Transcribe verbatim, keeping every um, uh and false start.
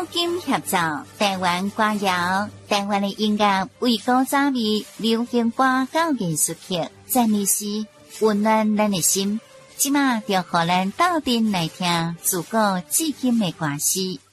金合奏台湾歌谣，台湾的音乐为古早味流行歌到艺术曲，赞美诗温暖咱的心。即马就互咱斗阵来听自古至今的歌诗。